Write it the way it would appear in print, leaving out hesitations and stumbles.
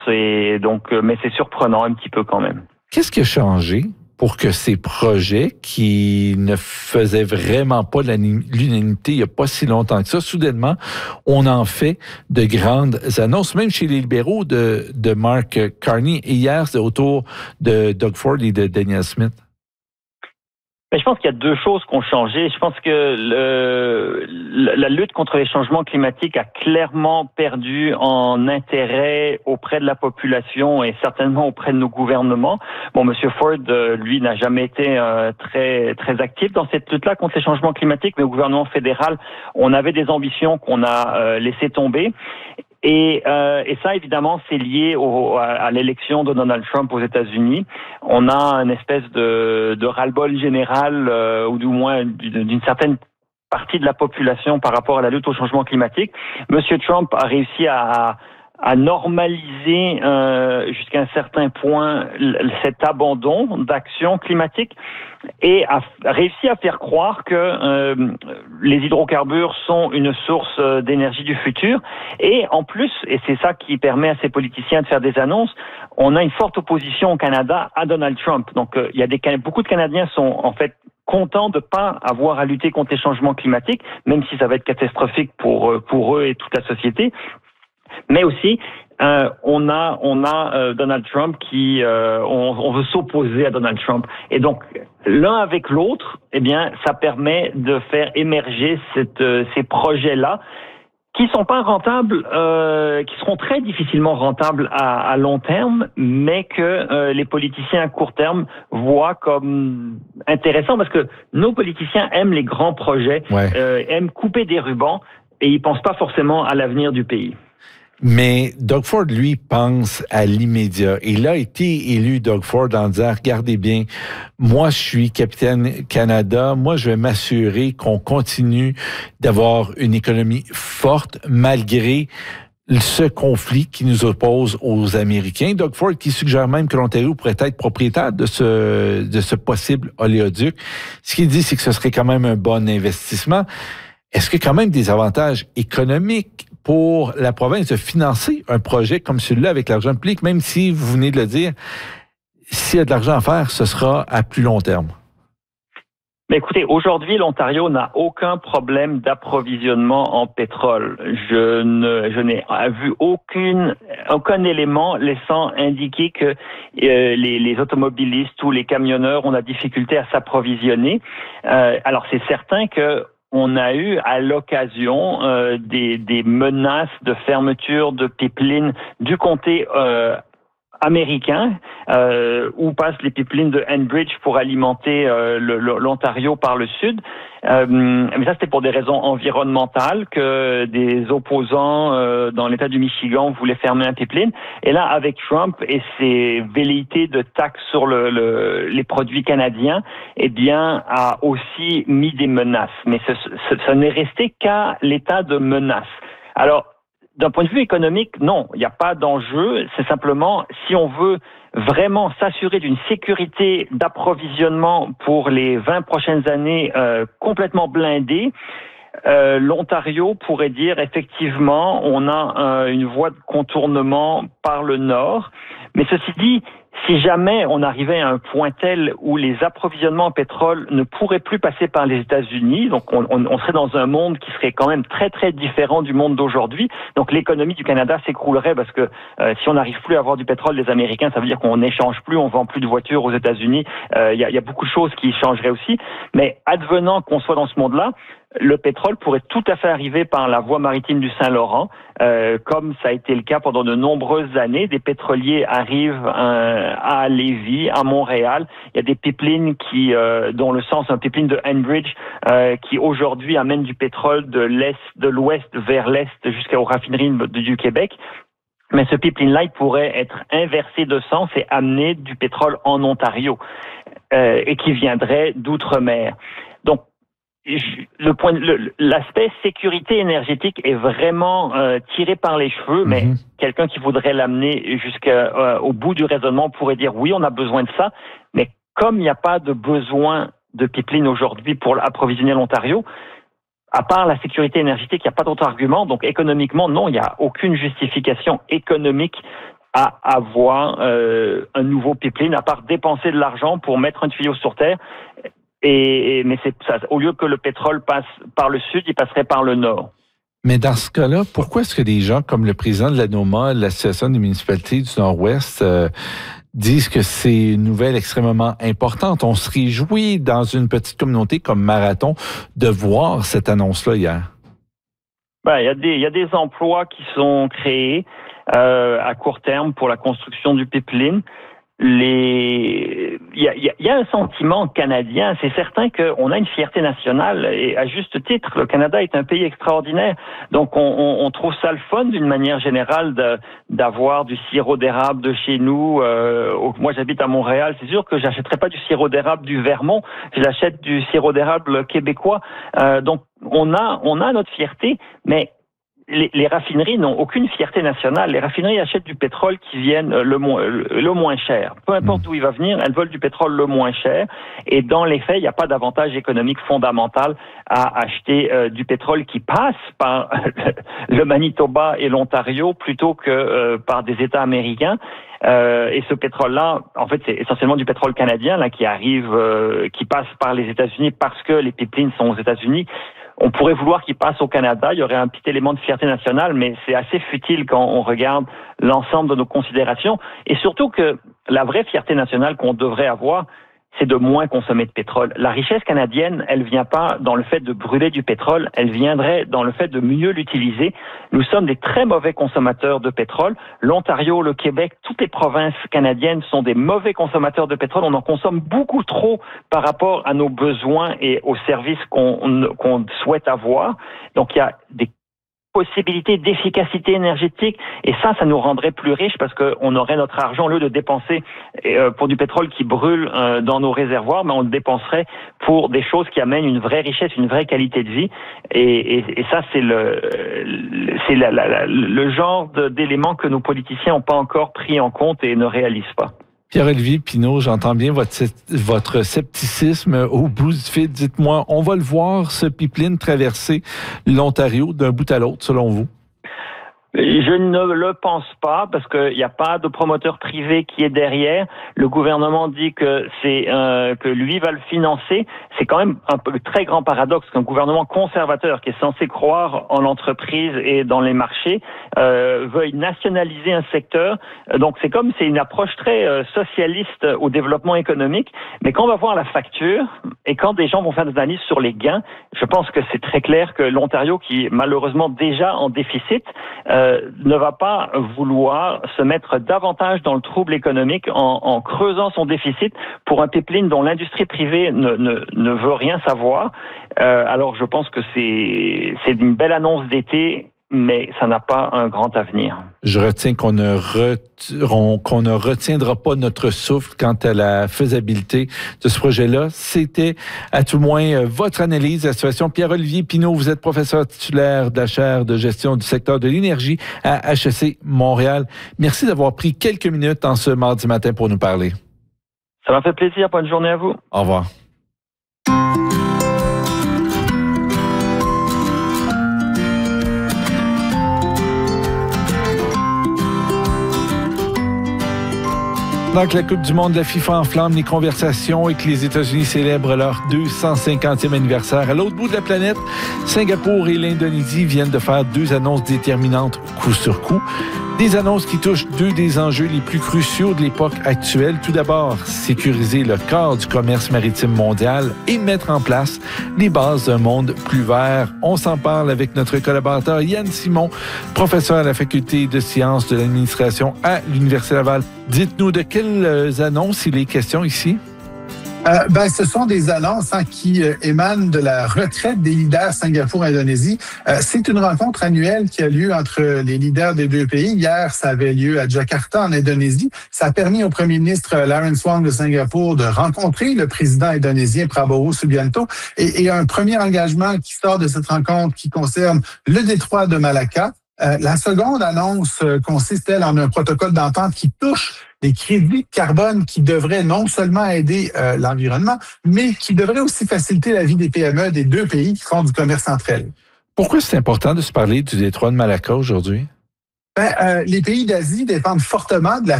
Et donc, mais c'est surprenant un petit peu quand même. Qu'est-ce qui a changé pour que ces projets qui ne faisaient vraiment pas l'unanimité il n'y a pas si longtemps que ça, soudainement, on en fait de grandes annonces, même chez les libéraux de Mark Carney. Et hier, c'était autour de Doug Ford et de Danielle Smith. Mais je pense qu'il y a deux choses qui ont changé. Je pense que la lutte contre les changements climatiques a clairement perdu en intérêt auprès de la population et certainement auprès de nos gouvernements. Bon, Monsieur Ford, lui, n'a jamais été très actif dans cette lutte-là contre les changements climatiques, mais au gouvernement fédéral, on avait des ambitions qu'on a laissées tomber. Et ça, évidemment, c'est lié à l'élection de Donald Trump aux États-Unis. On a une espèce de ras-le-bol général, ou du moins d'une certaine partie de la population par rapport à la lutte au changement climatique. Monsieur Trump a réussi à normaliser jusqu'à un certain point cet abandon d'action climatique et a réussi à faire croire que les hydrocarbures sont une source d'énergie du futur. Et en plus, et c'est ça qui permet à ces politiciens de faire des annonces, on a une forte opposition au Canada à Donald Trump. Donc il y a beaucoup de Canadiens sont en fait contents de pas avoir à lutter contre les changements climatiques, même si ça va être catastrophique pour eux et toute la société. Mais aussi, on a Donald Trump qui on veut s'opposer à Donald Trump. Et donc, l'un avec l'autre, eh bien, ça permet de faire émerger ces projets-là qui sont pas rentables, qui seront très difficilement rentables à long terme, mais que les politiciens à court terme voient comme intéressants parce que nos politiciens aiment les grands projets, aiment couper des rubans et ils pensent pas forcément à l'avenir du pays. Mais Doug Ford, lui, pense à l'immédiat. Il a été élu, Doug Ford, en disant, regardez bien, moi, je suis capitaine Canada. Moi, je vais m'assurer qu'on continue d'avoir une économie forte malgré ce conflit qui nous oppose aux Américains. Doug Ford qui suggère même que l'Ontario pourrait être propriétaire de ce possible oléoduc. Ce qu'il dit, c'est que ce serait quand même un bon investissement. Est-ce qu'il y a quand même des avantages économiques pour la province de financer un projet comme celui-là avec l'argent public, même si, vous venez de le dire, s'il y a de l'argent à faire, ce sera à plus long terme? Mais écoutez, aujourd'hui, l'Ontario n'a aucun problème d'approvisionnement en pétrole. Je n'ai vu aucun élément laissant indiquer que les automobilistes ou les camionneurs ont la difficulté à s'approvisionner. Alors, c'est certain que on a eu à l'occasion des menaces de fermeture de pipelines du comté américain, où passent les pipelines de Enbridge pour alimenter l'Ontario par le sud. Mais ça, c'était pour des raisons environnementales que des opposants dans l'État du Michigan voulaient fermer un pipeline. Et là, avec Trump et ses velléités de taxes sur les produits canadiens, eh bien, a aussi mis des menaces. Mais ça n'est resté qu'à l'état de menace. Alors, d'un point de vue économique, non, il n'y a pas d'enjeu. C'est simplement, si on veut vraiment s'assurer d'une sécurité d'approvisionnement pour les 20 prochaines années complètement blindée, l'Ontario pourrait dire effectivement, on a une voie de contournement par le nord. Mais ceci dit, si jamais on arrivait à un point tel où les approvisionnements en pétrole ne pourraient plus passer par les États-Unis, donc on serait dans un monde qui serait quand même très très différent du monde d'aujourd'hui. Donc l'économie du Canada s'écroulerait parce que si on n'arrive plus à avoir du pétrole des Américains, ça veut dire qu'on n'échange plus, on vend plus de voitures aux États-Unis. Il y a beaucoup de choses qui changeraient aussi. Mais advenant qu'on soit dans ce monde-là, le pétrole pourrait tout à fait arriver par la voie maritime du Saint-Laurent, comme ça a été le cas pendant de nombreuses années. Des pétroliers arrivent à Lévis, à Montréal. Il y a des pipelines dont le sens, un pipeline de Enbridge, qui aujourd'hui amène du pétrole de l'ouest vers l'est jusqu'aux raffineries du Québec. Mais ce pipeline-là, il pourrait être inversé de sens et amener du pétrole en Ontario, et qui viendrait d'outre-mer. Donc, l'aspect sécurité énergétique est vraiment tiré par les cheveux, mais quelqu'un qui voudrait l'amener jusqu'au bout du raisonnement pourrait dire oui, on a besoin de ça, mais comme il n'y a pas de besoin de pipeline aujourd'hui pour approvisionner l'Ontario, à part la sécurité énergétique, il n'y a pas d'autre argument. Donc économiquement, non, il n'y a aucune justification économique à avoir un nouveau pipeline, à part dépenser de l'argent pour mettre un tuyau sur terre. Mais c'est ça. Au lieu que le pétrole passe par le sud, il passerait par le nord. Mais dans ce cas-là, pourquoi est-ce que des gens comme le président de l'ANOMA, l'Association des municipalités du Nord-Ouest, disent que c'est une nouvelle extrêmement importante? On se réjouit dans une petite communauté comme Marathon de voir cette annonce-là hier. Il y a des emplois qui sont créés à court terme pour la construction du pipeline. Il y a un sentiment canadien. C'est certain qu'on a une fierté nationale et à juste titre, le Canada est un pays extraordinaire. Donc on trouve ça le fun d'une manière générale d'avoir du sirop d'érable de chez nous. Moi j'habite à Montréal, c'est sûr que j'achèterais pas du sirop d'érable du Vermont, j'achète du sirop d'érable québécois. Donc on a notre fierté, mais les raffineries n'ont aucune fierté nationale. Les raffineries achètent du pétrole qui vienne le moins cher. Peu importe d'où il va venir, elles veulent du pétrole le moins cher. Et dans les faits, il n'y a pas d'avantage économique fondamental à acheter du pétrole qui passe par le Manitoba et l'Ontario plutôt que par des États américains. Et ce pétrole-là, en fait, c'est essentiellement du pétrole canadien là qui arrive, qui passe par les États-Unis parce que les pipelines sont aux États-Unis. On pourrait vouloir qu'il passe au Canada, il y aurait un petit élément de fierté nationale, mais c'est assez futile quand on regarde l'ensemble de nos considérations. Et surtout que la vraie fierté nationale qu'on devrait avoir, c'est de moins consommer de pétrole. La richesse canadienne, elle vient pas dans le fait de brûler du pétrole, elle viendrait dans le fait de mieux l'utiliser. Nous sommes des très mauvais consommateurs de pétrole. L'Ontario, le Québec, toutes les provinces canadiennes sont des mauvais consommateurs de pétrole. On en consomme beaucoup trop par rapport à nos besoins et aux services qu'on souhaite avoir. Donc il y a des possibilité d'efficacité énergétique et ça nous rendrait plus riches parce qu'on aurait notre argent au lieu de dépenser pour du pétrole qui brûle dans nos réservoirs, mais on le dépenserait pour des choses qui amènent une vraie richesse, une vraie qualité de vie et ça c'est le genre d'éléments que nos politiciens n'ont pas encore pris en compte et ne réalisent pas. Pierre-Olivier Pinault, j'entends bien votre scepticisme au bout du fil. Dites-moi, on va le voir, ce pipeline traverser l'Ontario d'un bout à l'autre, selon vous? Je ne le pense pas parce qu'il n'y a pas de promoteur privé qui est derrière. Le gouvernement dit que c'est que lui va le financer. C'est quand même un très grand paradoxe qu'un gouvernement conservateur qui est censé croire en l'entreprise et dans les marchés veuille nationaliser un secteur. Donc c'est une approche très socialiste au développement économique. Mais quand on va voir la facture et quand des gens vont faire des analyses sur les gains, je pense que c'est très clair que l'Ontario, qui est malheureusement déjà en déficit, ne va pas vouloir se mettre davantage dans le trouble économique en creusant son déficit pour un pipeline dont l'industrie privée ne veut rien savoir. Alors je pense que c'est une belle annonce d'été, mais ça n'a pas un grand avenir. Je retiens qu'on ne retiendra pas notre souffle quant à la faisabilité de ce projet-là. C'était, à tout le moins, votre analyse de la situation. Pierre-Olivier Pinault, vous êtes professeur titulaire de la chaire de gestion du secteur de l'énergie à HEC Montréal. Merci d'avoir pris quelques minutes en ce mardi matin pour nous parler. Ça m'a fait plaisir. Bonne journée à vous. Au revoir. Pendant que la Coupe du monde de la FIFA enflamme les conversations et que les États-Unis célèbrent leur 250e anniversaire, à l'autre bout de la planète, Singapour et l'Indonésie viennent de faire deux annonces déterminantes coup sur coup. Des annonces qui touchent deux des enjeux les plus cruciaux de l'époque actuelle. Tout d'abord, sécuriser le corps du commerce maritime mondial et mettre en place les bases d'un monde plus vert. On s'en parle avec notre collaborateur Yann Simon, professeur à la Faculté de sciences de l'administration à l'Université Laval. Dites-nous de quelles annonces il est question ici? Ce sont des annonces qui émanent de la retraite des leaders Singapour-Indonésie. C'est une rencontre annuelle qui a lieu entre les leaders des deux pays. Hier, ça avait lieu à Jakarta, en Indonésie. Ça a permis au premier ministre Lawrence Wong de Singapour de rencontrer le président indonésien Prabowo Subianto et un premier engagement qui sort de cette rencontre qui concerne le détroit de Malacca. La seconde annonce consiste, elle, en un protocole d'entente qui touche des crédits de carbone qui devraient non seulement aider l'environnement, mais qui devraient aussi faciliter la vie des PME des deux pays qui font du commerce entre elles. Pourquoi c'est important de se parler du détroit de Malacca aujourd'hui? Les pays d'Asie dépendent fortement de la